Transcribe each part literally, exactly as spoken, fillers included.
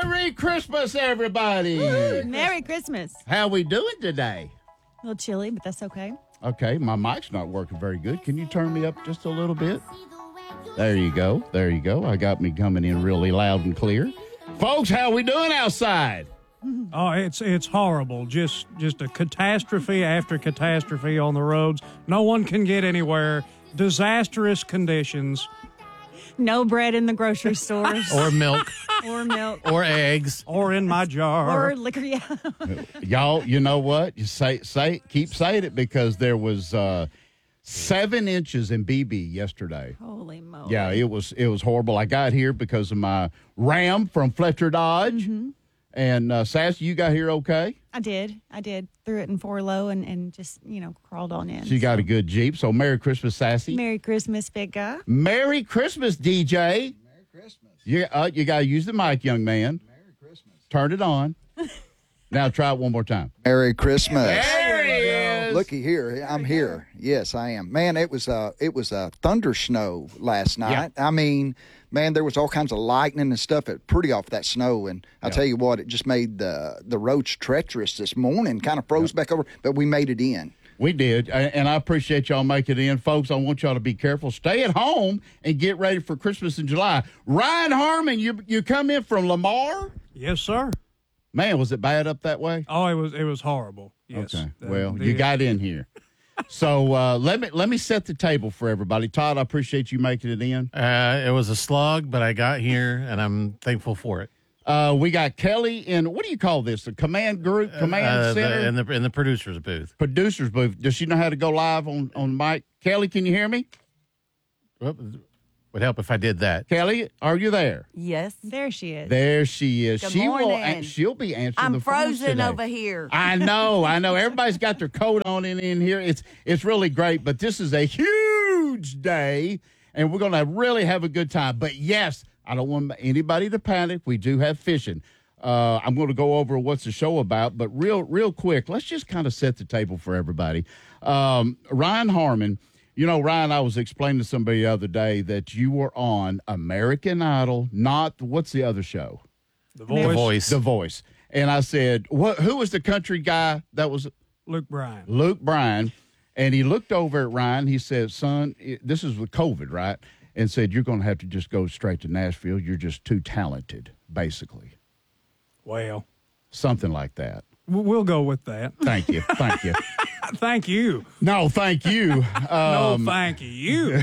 Merry Christmas, everybody. Merry Christmas. How we doing today? A little chilly, but that's okay. Okay, my mic's not working very good. Can you turn me up just a little bit? There you go. There you go. I got me coming in really loud and clear. Folks, how we doing outside? Oh, it's it's horrible. Just just a catastrophe after catastrophe on the roads. No one can get anywhere. Disastrous conditions. No bread in the grocery stores. Or milk. Or milk. Or eggs. Or in my jar. Or liquor, yeah. Y'all, you know what? You say say keep saying it because there was uh, seven inches in B B yesterday. Holy moly. Yeah, it was it was horrible. I got here because of my Ram from Fletcher Dodge. Mm-hmm. And uh, Sassy, you got here okay? I did. I did. Threw it in four low and, and just, you know, crawled on in. She got a good Jeep. So Merry Christmas, Sassy. Merry Christmas, big guy. Merry Christmas, D J. Merry Christmas. You, uh, you got to use the mic, young man. Merry Christmas. Turn it on. Now try it one more time. Merry Christmas. There he is. Looky here, I'm here. Yes, I am. Man, it was uh, it was a thunder snow last night. I mean, man, there was all kinds of lightning and stuff. It pretty off that snow, and I will tell you what, it just made the the roads treacherous this morning. Kind of froze back over, but we made it in. We did, and I appreciate y'all making it in. Folks, I want y'all to be careful. Stay at home and get ready for Christmas in July. Ryan Harmon, you you come in from Lamar? Yes, sir. Man, was it bad up that way? Oh, it was it was horrible. Yes. Okay. The- Well, the- you got in here. So uh, let me let me set the table for everybody. Todd, I appreciate you making it in. Uh, it was a slog, but I got here, and I'm thankful for it. Uh, we got Kelly in, what do you call this? The command group, command Uh, center? the, in the in the producer's booth. Producer's booth. Does she know how to go live on, on mic? Kelly, can you hear me? Well, would help if I did that. Kelly, are you there? Yes. There she is. There she is. Good she will. morning. She'll be answering I'm the phones frozen today. over here. I know. I know. Everybody's got their coat on in, in here. It's it's really great. But this is a huge day, and we're going to really have a good time. But yes, I don't want anybody to panic. We do have fishing. Uh, I'm going to go over what's the show about, but real real quick, let's just kind of set the table for everybody. Um, Ryan Harmon. You know, Ryan, I was explaining to somebody the other day that you were on American Idol, not, what's the other show? The The voice. voice. The Voice. And I said, what? Who was the country guy that was Luke Bryan. Luke Bryan? And he looked over at Ryan. He said, son, it, this is with COVID, right? And said, you're going to have to just go straight to Nashville. You're just too talented, basically. Well, Something like that. w- we'll go with that. Thank you. Thank you. Thank you. No, thank you. No, Um, thank you.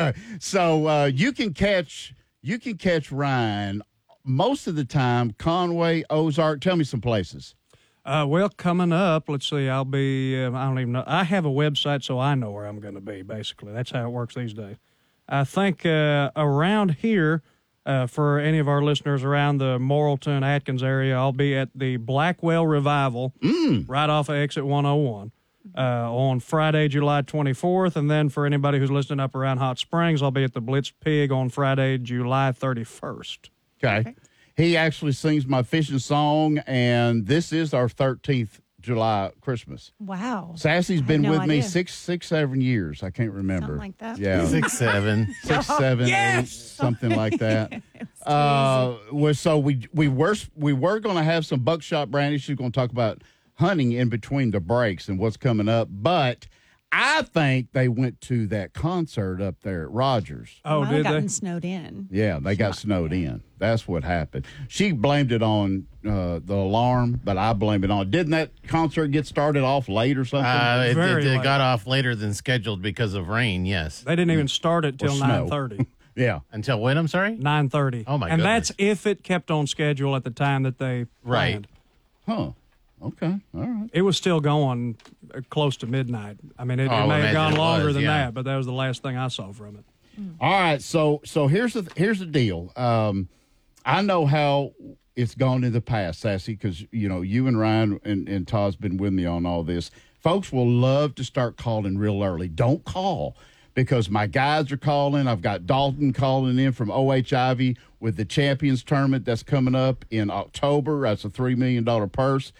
So uh, you can catch you can catch Ryan most of the time. Conway, Ozark. Tell me some places. Uh, well, coming up, let's see. I'll be. Uh, I don't even know. I have a website, so I know where I'm going to be. Basically, that's how it works these days. I think uh, around here, uh, for any of our listeners around the Morrilton, Atkins area, I'll be at the Blackwell Revival, right off of Exit one oh one. Uh, on Friday, July twenty-fourth, and then for anybody who's listening up around Hot Springs, I'll be at the Blitz Pig on Friday, July thirty-first. Okay. Perfect. He actually sings my fishing song, and this is our thirteenth July Christmas. Wow. Sassy's I been had no with me idea. six, six, seven years. I can't remember. Something like that. Yeah, Six, seven. six, seven, eight, something like that. uh, well, so we we were we were going to have some buckshot brandy. She's going to talk about hunting in between the breaks and what's coming up, but I think they went to that concert up there at Rogers. Oh, Might have did gotten they? snowed in. Yeah, they got snowed in. That's what happened. She blamed it on uh, the alarm, but I blame it on. Didn't that concert get started off late or something? Uh, it, Very it, it late. got off later than scheduled because of rain, yes. They didn't even start it till Or snow. nine thirty. yeah. Until when, I'm sorry? nine thirty. Oh, my And goodness. that's if it kept on schedule at the time that they Right. planned. Huh. Okay. All right. It was still going uh, close to midnight. I mean, it, Oh, it I may have imagine gone it longer was, than yeah. that, but that was the last thing I saw from it. All right, so so here's the here's the deal. Um, I know how it's gone in the past, Sassy, because you know you and Ryan and, and Todd's been with me on all this. Folks will love to start calling real early. Don't call because my guys are calling. I've got Dalton calling in from O H I V with the Champions Tournament that's coming up in October. That's a three million dollar purse.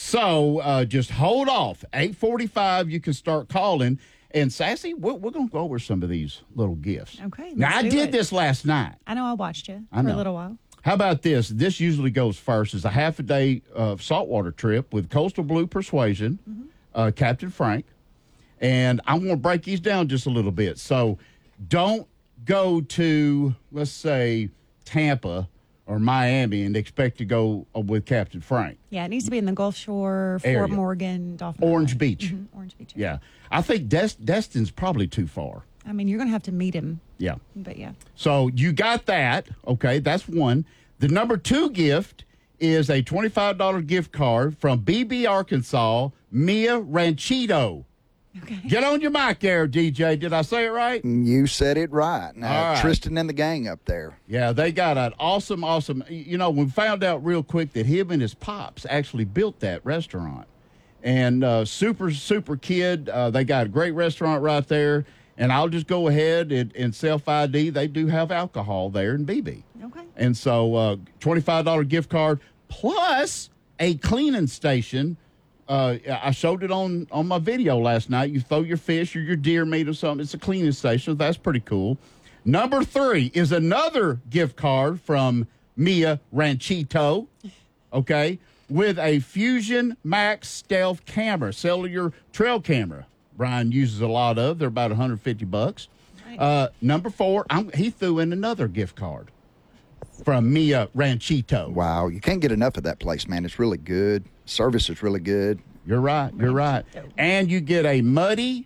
So uh, just hold off. eight forty-five, you can start calling. And Sassy, we're, we're going to go over some of these little gifts. Okay, Now, let's I do did it. this last night. I know I watched you I for know. a little while. How about this? This usually goes first. It's a half a day uh, saltwater trip with Coastal Blue Persuasion, mm-hmm. uh, Captain Frank. And I want to break these down just a little bit. So don't go to, let's say, Tampa or Miami and expect to go with Captain Frank. Yeah, it needs to be in the Gulf Shore, Area. Fort Morgan, Dolphin Orange Island. Beach. Mm-hmm. Orange Beach. Yeah. I think Des- Destin's probably too far. I mean, you're going to have to meet him. Yeah. But yeah. So you got that. Okay, that's one. The number two gift is a twenty-five dollars gift card from B B Arkansas, Mia Ranchito. Okay. Get on your mic there, D J. Did I say it right? You said it right. Now, All right. Tristan and the gang up there. Yeah, they got an awesome, awesome. You know, we found out real quick that him and his pops actually built that restaurant. And uh, super, super kid. Uh, they got a great restaurant right there. And I'll just go ahead and, and self I D. They do have alcohol there in B B. Okay. And so uh, twenty-five dollars gift card plus a cleaning station. Uh, I showed it on, on my video last night. You throw your fish or your deer meat or something. It's a cleaning station. That's pretty cool. Number three is another gift card from Mia Ranchito, okay, with a Fusion Max Stealth camera, cellular trail camera. Brian uses a lot of. They're about one hundred fifty bucks. Nice. Uh, number four, I'm, he threw in another gift card from Mia Ranchito. Wow, you can't get enough of that place, man. It's really good. Service is really good. You're right. You're right. And you get a Muddy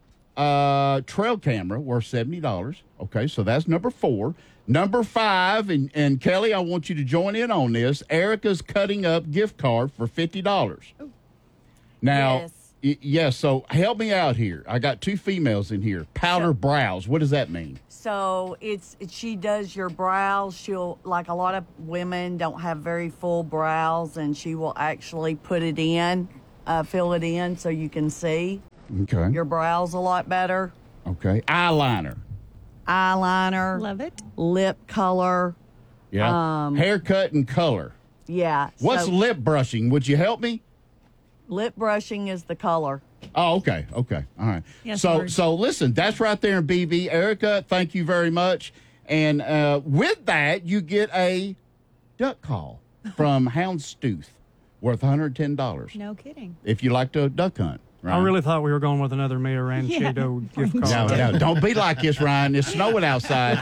uh, trail camera worth seventy dollars. Okay, so that's number four. Number five, and, and Kelly, I want you to join in on this. Erica's Cutting Up gift card for fifty dollars. Now, Yes. y- yes, so help me out here. I got two females in here. Powder Sure. brows. What does that mean? So it's she does your brows. She'll like a lot of women don't have very full brows, and she will actually put it in, uh, fill it in so you can see Okay. your brows a lot better. Okay. Eyeliner. Eyeliner, Love it. lip color, Yeah. Um, Haircut and color. yeah. What's so lip brushing? Would you help me? lip brushing is the color. Oh, okay, okay, all right. Yes, so, Lord. so listen, that's right there in B B. Erica, thank you very much. And uh, with that, you get a duck call from Houndstooth, worth one hundred ten dollars. No kidding. If you like to duck hunt. I Ryan. really thought we were going with another Mia Ranchito gift No, card. no, don't be like this, Ryan. It's snowing outside.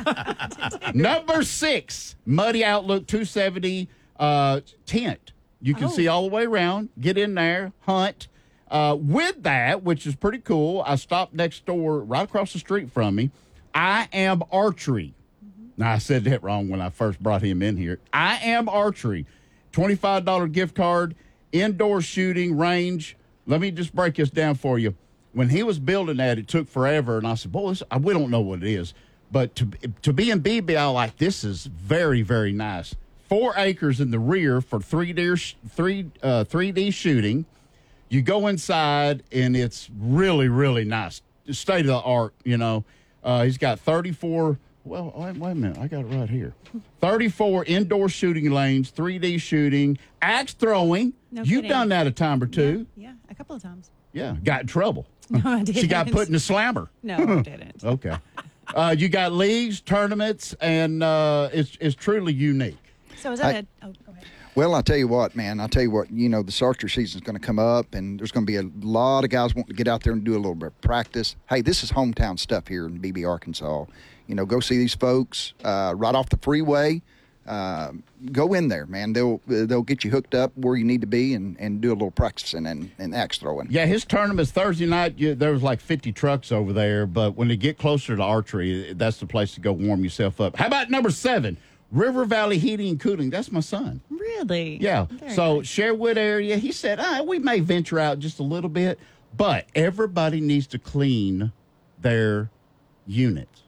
Number six, Muddy Outlook two seventy uh, tent. You can Oh. see all the way around. Get in there, hunt. Uh, with that, which is pretty cool, I stopped next door, right across the street from me. I Am Archery. Now, I said that wrong when I first brought him in here. I Am Archery. twenty-five dollars gift card, indoor shooting range. Let me just break this down for you. When he was building that, it took forever, and I said, boy, this, we don't know what it is. But to, to be in B B, I like, this is very, very nice. Four acres in the rear for three D, three, uh, three D shooting. You go inside, and it's really, really nice. State of the art, you know. Uh, he's got thirty-four, well, wait, wait a minute. I got it right here. thirty-four indoor shooting lanes, three D shooting, axe throwing. No You've kidding. done that a time or two. Yeah, a couple of times. Yeah, got in trouble. No, I didn't. She got put in the slammer. No, I didn't. Okay. Uh, you got leagues, tournaments, and uh, it's, it's truly unique. So is that I- a, oh, go ahead. Well, I tell you what, man. I tell you what. You know, the archery season's going to come up, and there's going to be a lot of guys wanting to get out there and do a little bit of practice. Hey, this is hometown stuff here in B B, Arkansas. You know, go see these folks uh, right off the freeway. Uh, go in there, man. They'll they'll get you hooked up where you need to be, and, and do a little practicing and, and axe throwing. Yeah, his tournament's Thursday night. You, there was like fifty trucks over there, but when they get closer to archery, that's the place to go warm yourself up. How about number seven? River Valley Heating and Cooling. That's my son. Really? Yeah. Very So nice. Sherwood area, he said, ah, we may venture out just a little bit, but everybody needs to clean their units,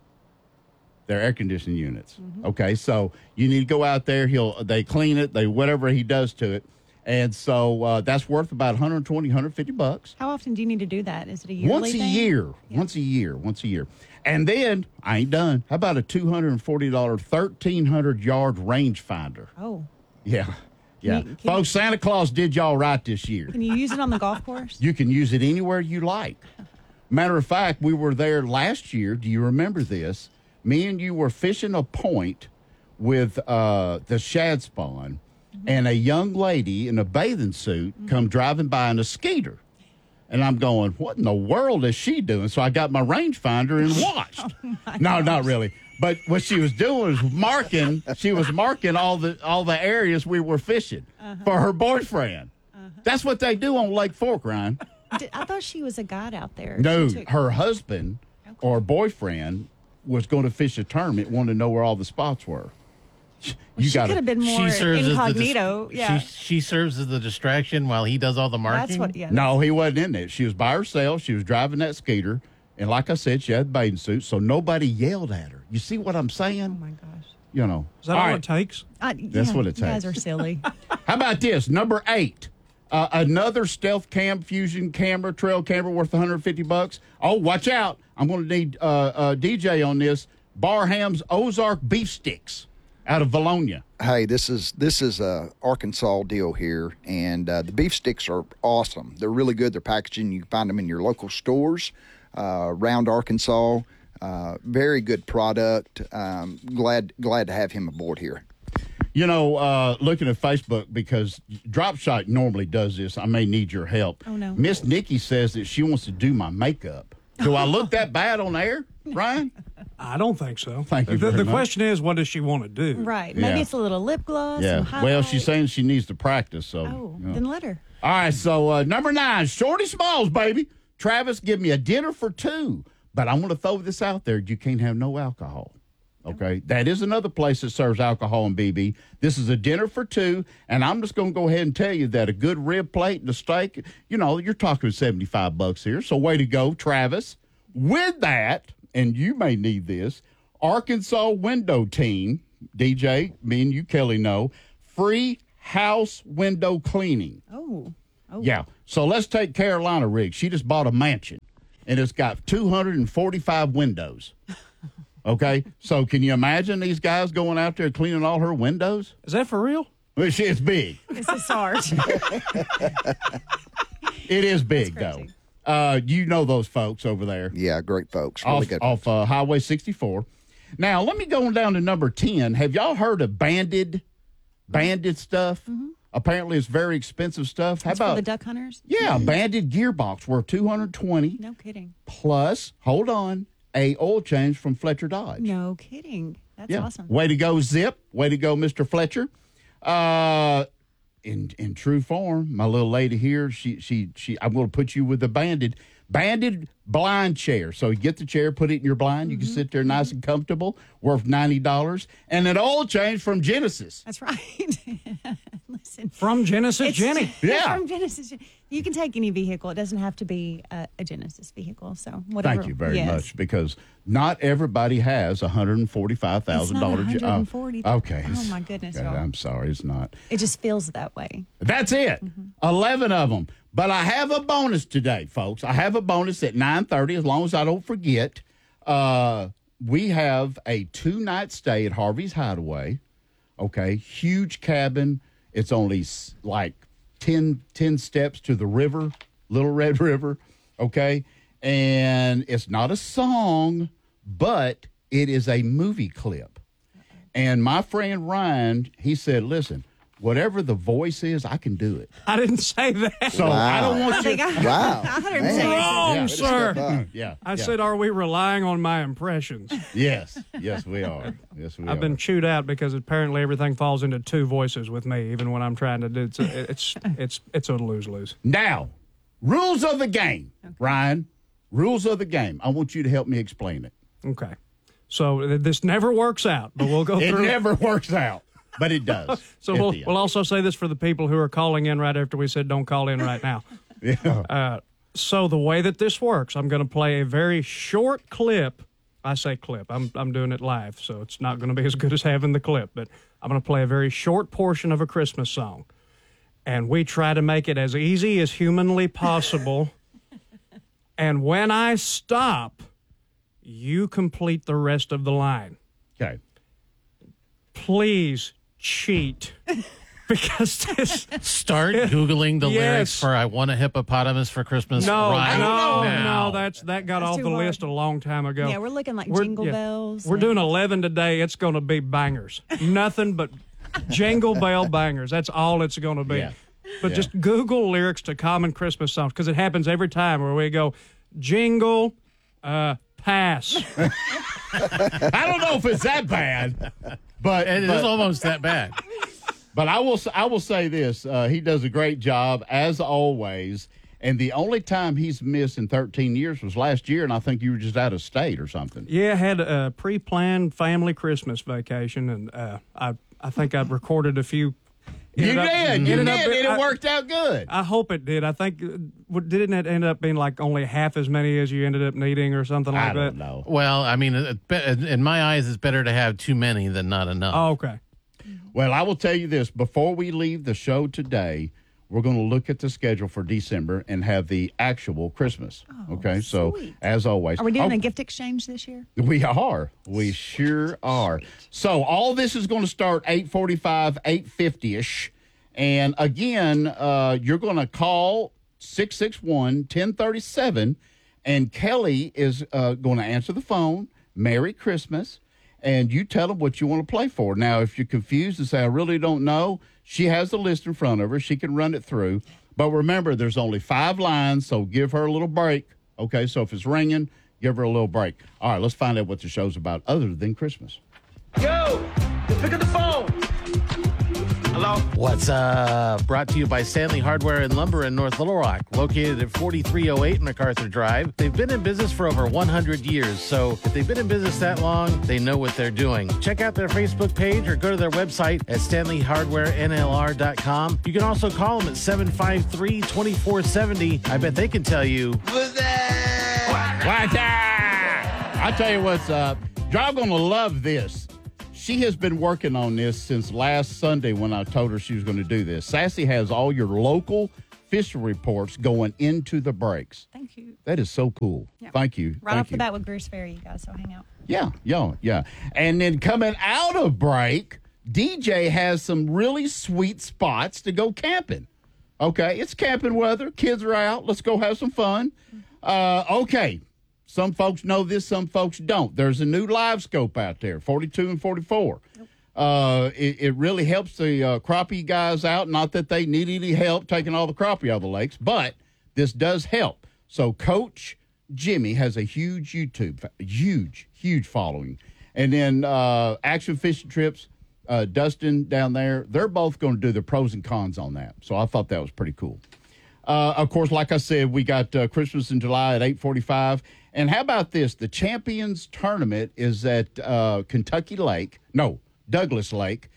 their air conditioning units. Mm-hmm. Okay. So you need to go out there. He'll, they clean it, they, whatever he does to it. And so uh, that's worth about one hundred twenty, one hundred fifty bucks. How often do you need to do that? Is it a yearly Once a thing? year. Yeah. Once a year. Once a year. And then I ain't done. How about a two hundred forty dollars, thirteen hundred yard rangefinder? Oh, Yeah. Yeah. you- can Folks, Santa Claus did y'all right this year. can you use it on the golf course? You can use it anywhere you like. Matter of fact, we were there last year. Do you remember this? Me and you were fishing a point with uh, the shad spawn, and a young lady in a bathing suit come driving by in a skeeter. And I'm going, what in the world is she doing? So I got my rangefinder and watched. Oh no, not really. But what she was doing was marking. She was marking all the all the areas we were fishing uh-huh. for her boyfriend. Uh-huh. That's what they do on Lake Fork, Ryan. Did, I thought she was a guide out there. No, She took- her husband Okay. or boyfriend was going to fish a tournament, wanted to know where all the spots were. You she got could have been more she serves incognito. as the dis- yeah. she, she serves as the distraction while he does all the marking. That's what, yeah. No, he wasn't in it. She was by herself. She was driving that skeeter. And like I said, she had a bathing suit, so nobody yelled at her. You see what I'm saying? Oh, my gosh. You know. Is that all, right. it takes? Uh, That's yeah, what it You guys takes. are silly. How about this? Number eight. Uh, another Stealth Cam Fusion camera, trail camera worth one hundred fifty bucks. Oh, watch out. I'm going to need uh, uh, D J on this. Barham's Ozark Beef Sticks out of Valonia. Hey, this is this is a Arkansas deal here, and uh, the beef sticks are awesome. They're really good. They're packaging. You can find them in your local stores uh, around Arkansas. Uh, very good product. Um, glad glad to have him aboard here. You know, uh, looking at Facebook, because Drop Shot normally does this, I may need your help. Oh, no. Miss Nikki says that she wants to do my makeup. Do I look that bad on air, Ryan? I don't think so. Thank you The, very the much. question is, what does she want to do? Right. Maybe Yeah. it's a little lip gloss. Yeah. Some Well, she's highlight. saying she needs to practice. So. Oh, you know. then let her. All right. So uh, number nine, Shorty Smalls, baby. Travis, give me a dinner for two. But I want to throw this out there: you can't have no alcohol. Okay, that is another place that serves alcohol and B B. This is a dinner for two, and I'm just going to go ahead and tell you that a good rib plate and a steak, you know, you're talking seventy-five bucks here. So way to go, Travis. With that, and you may need this, Arkansas Window Team, D J, me and you, Kelly, know, free house window cleaning. Oh. Oh. Yeah. So let's take Carolina Riggs. She just bought a mansion, and it's got two hundred forty-five windows. Okay? So can you imagine these guys going out there cleaning all her windows? Is that for real? Well, she, it's big. It's a Sarge. It is big, That's though. crazy. Uh, you know those folks over there. Yeah, great folks. Really Off, good. off uh, Highway sixty-four. Now, let me go on down to number ten. Have y'all heard of banded, banded stuff? Mm-hmm. Apparently, it's very expensive stuff. How It's about for the duck hunters? Yeah, a banded gearbox worth two hundred twenty No kidding. plus, hold on, a oil change from Fletcher Dodge. No kidding. That's Yeah. awesome. Way to go, Zip. Way to go, Mister Fletcher. Uh, in in true form, my little lady here, she she she. I'm going to put you with the banded banded blind chair. So you get the chair, put it in your blind. You can sit there nice and comfortable. Worth ninety dollars, and an oil change from Genesis. That's right. Listen. From Genesis It's- Jenny. Yeah. From Genesis. You can take any vehicle. It doesn't have to be a, a Genesis vehicle. So whatever. Thank you very yes. much, because not everybody has a hundred and forty-five thousand It's not dollars. one hundred forty. Okay. Oh, my goodness, Okay, y'all. I'm sorry, it's not. It just feels that way. That's it. eleven of them. But I have a bonus today, folks. I have a bonus at nine thirty, as long as I don't forget. Uh, we have a two-night stay at Harvey's Hideaway. Okay, huge cabin. It's only s- like ten, ten steps to the river, Little Red River. Okay, and it's not a song, but it is a movie clip. And my friend Ryan, he said, listen, whatever the voice is, I can do it. I didn't say that. So I don't I want you. think I, Wow. I heard him Man. say it. Wrong, Yeah. sir. Step up. Yeah. I yeah. said, are we relying on my impressions? yes. Yes, we are. Yes, we are. I've been chewed out because apparently everything falls into two voices with me, even when I'm trying to do it's it's it's it's a lose lose. Now, rules of the game, Ryan. Rules of the game. I want you to help me explain it. Okay, so th- this never works out, but we'll go It through. never works out, but it does. So at we'll the end. we'll also say this for the people who are calling in right after we said don't call in right now. yeah. Uh, so the way that this works, I'm going to play a very short clip. I say clip. I'm I'm doing it live, so it's not going to be as good as having the clip. But I'm going to play a very short portion of a Christmas song, and we try to make it as easy as humanly possible. And when I stop, you complete the rest of the line. Okay. Please cheat. because this. Start Googling the Yes. lyrics for I Want a Hippopotamus for Christmas No, right no, now. no. That's that got That's off too the hard. list a long time ago. Yeah, we're looking like We're- Jingle yeah. Bells. We're and- doing eleven today. It's going to be bangers. Nothing but Jingle Bell bangers. That's all it's going to be. Yeah. But Yeah. just Google lyrics to common Christmas songs because it happens every time where we go, jingle, uh, pass. I don't know if it's that bad, but It but, is almost that bad. but I will I will say this: uh, he does a great job as always. And the only time he's missed in thirteen years was last year, and I think you were just out of state or something. Yeah, I had a pre-planned family Christmas vacation, and uh, I I think I recorded a few. You Ended up- did, you did, ended up- and it I- worked out good. I hope it did. I think uh, what- didn't it end up being like only half as many as you ended up needing, or something like I don't that? know. Well, I mean, it, it- in my eyes, it's better to have too many than not enough. Oh, okay. Well, I will tell you this: before we leave the show today, we're going to look at the schedule for December and have the actual Christmas. okay, so sweet. as always, Are we doing oh, a gift exchange this year? We are. We sure are. So all this is going to start eight forty-five, eight fifty-ish. And again, uh, you're going to call six six one, one oh three seven, and Kelly is uh, going to answer the phone. Merry Christmas. And you tell them what you want to play for. Now, if you're confused and say, I really don't know, she has the list in front of her. She can run it through. But remember, there's only five lines, so give her a little break. Okay, so if it's ringing, give her a little break. All right, let's find out what the show's about other than Christmas. Yo, pick up the phone. Hello? What's up? Brought to you by Stanley Hardware and Lumber in North Little Rock, located at forty-three oh eight MacArthur Drive. They've been in business for over one hundred years, so if they've been in business that long, they know what they're doing. Check out their Facebook page or go to their website at stanley hardware n l r dot com. You can also call them at seven five three, two four seven zero. I bet they can tell you. What's up? I tell you what's up. Y'all gonna love this. She has been working on this since last Sunday when I told her she was going to do this. Sassy has all your local fishing reports going into the breaks. Thank you. That is so cool. Yeah. Thank you. Right Thank off you. the bat with Greer's Ferry, you guys, so hang out. Yeah, yeah, yeah. And then coming out of break, D J has some really sweet spots to go camping. Okay, it's camping weather. Kids are out. Let's go have some fun. Uh, okay, some folks know this, some folks don't. There's a new live scope out there, forty-two and forty-four. Uh, it, it really helps the uh, crappie guys out. Not that they need any help taking all the crappie out of the lakes, but this does help. So Coach Jimmy has a huge YouTube, huge, huge following. And then uh, Action Fishing Trips, uh, Dustin down there, they're both going to do the pros and cons on that. So I thought that was pretty cool. Uh, of course, like I said, we got uh, Christmas in July at eight forty-five. And how about this? The Champions Tournament is at uh, Kentucky Lake. No, Douglas Lake.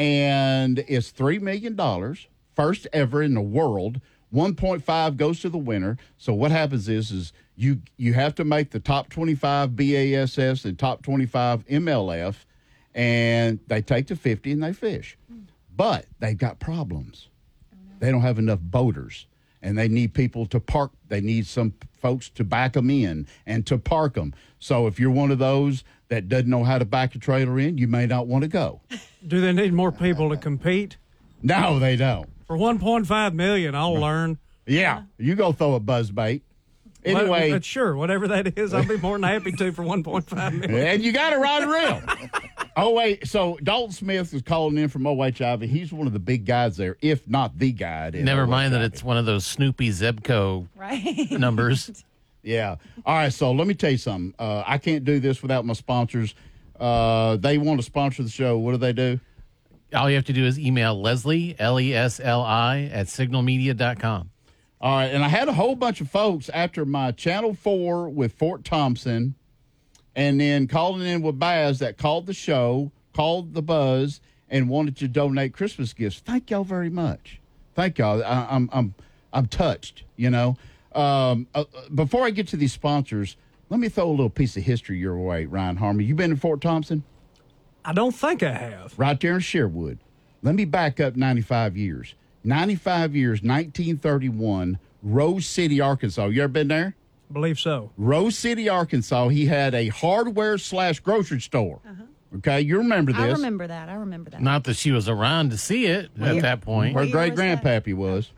And it's three million dollars, first ever in the world. one point five goes to the winner. So what happens is, is you you have to make the top twenty-five B A S Fs and top twenty-five M L F, and they take the fifty and they fish. But they've got problems. They don't have enough boaters, and they need people to park. They need some folks to back them in and to park them. So if you're one of those that doesn't know how to back a trailer in, you may not want to go. Do they need more people to compete? No, they don't. For one point five million, I'll learn. Yeah, you go throw a buzz bait. Anyway, What- sure, whatever that is, I'll be more than happy to for one point five million. and you got to ride a reel. Oh, wait. So Dalton Smith is calling in from O H I V. He's one of the big guys there, if not the guy. at Never mind that O H I V. it's one of those Snoopy Zebco Right. numbers. Yeah. All right. So let me tell you something. Uh, I can't do this without my sponsors. Uh, they want to sponsor the show. What do they do? All you have to do is email Leslie, L E S L I, at signal media dot com. All right. And I had a whole bunch of folks after my Channel four with Fort Thompson and then calling in with Baz that called the show, called the buzz, and wanted to donate Christmas gifts. Thank y'all very much. Thank y'all. I, I'm, I'm, I'm touched, you know. Um, uh, before I get to these sponsors, let me throw a little piece of history your way, Ryan Harmon. You been in Fort Thompson? I don't think I have. Right there in Sherwood. Let me back up ninety-five years. ninety-five years, nineteen thirty-one, Rose City, Arkansas. You ever been there? Believe so. Rose City, Arkansas. He had a hardware slash grocery store. Okay, you remember this. I remember that. I remember that. Not that she was around to see it at year- that point. Her What year great was that? grandpappy was.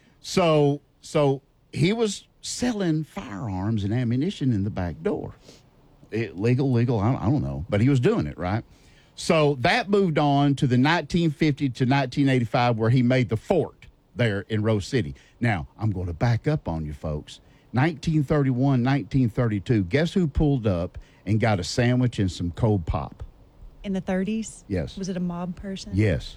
so so he was selling firearms and ammunition in the back door. It, legal, legal, I don't, I don't know, but he was doing it, right? So that moved on to the nineteen fifty to nineteen eighty-five, where he made the fort there in Rose City. Now, I'm going to back up on you folks. nineteen thirty-one, nineteen thirty-two, guess who pulled up and got a sandwich and some cold pop? In the thirties? Yes. Was it a mob person? Yes.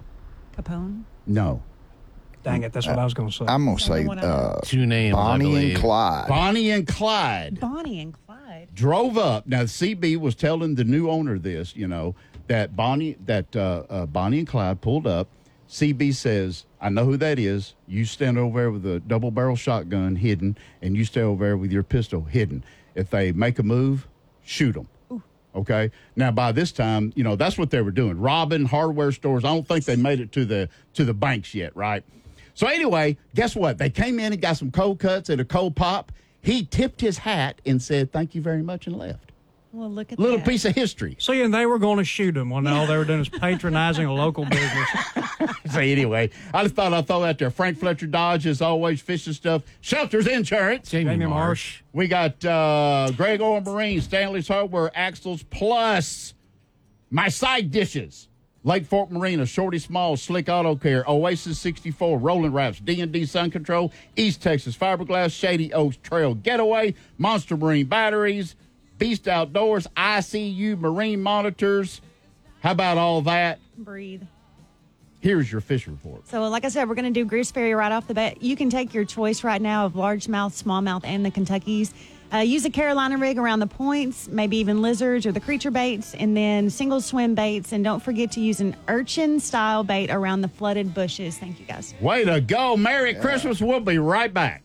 Capone? No. Dang it, that's what I was going to say. I'm gonna Is that the say one I uh, Two names, I Bonnie believe. and Clyde. Bonnie and Clyde. Bonnie and Clyde. Drove up. Now, C B was telling the new owner this, you know, that Bonnie that uh, uh, Bonnie and Clyde pulled up. C B says, I know who that is. You stand over there with a double barrel shotgun hidden, and you stay over there with your pistol hidden. If they make a move, shoot them. Okay. Now, by this time, you know, that's what they were doing. Robbing hardware stores. I don't think they made it to the to the banks yet, right? So anyway, guess what? They came in and got some cold cuts and a cold pop. He tipped his hat and said, thank you very much, and left. Well, look at Little that. piece of history. See, and they were going to shoot him when all they were doing is patronizing a local business. So anyway, I just thought I'd throw that there. Frank Fletcher Dodge is always fishing stuff. Shelters Insurance. Jamie, Jamie Marsh. Marsh. We got uh, Greg Oil Marine, Stanley's Hardware, Axles Plus, my side dishes, Lake Fork Marina, Shorty Small, Slick Auto Care, Oasis sixty-four, Rolling Wraps, D and D Sun Control, East Texas Fiberglass, Shady Oaks Trail Getaway, Monster Marine Batteries, Beast Outdoors, I C U Marine Monitors. How about all that? Breathe. Here's your fish report. So, like I said, we're going to do Gooseberry right off the bat. You can take your choice right now of largemouth, smallmouth, and the Kentuckies. Uh, use a Carolina rig around the points, maybe even lizards or the creature baits, and then single swim baits. And don't forget to use an urchin-style bait around the flooded bushes. Thank you, guys. Way to go. Merry Christmas. We'll be right back.